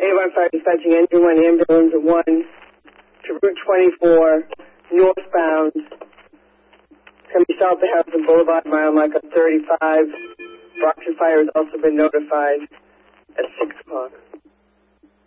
Avon Fire dispatching engine 1 ambulance 1 to Route 24, northbound. Can be south of Harrison Boulevard, mile marker 35. Brockton Fire has also been notified at 6 o'clock.